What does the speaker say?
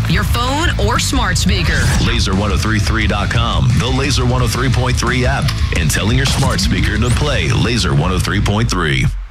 your phone, or smart speaker. Laser1033.com, the Laser 103.3 app, and telling your smart speaker to play Laser 103.3.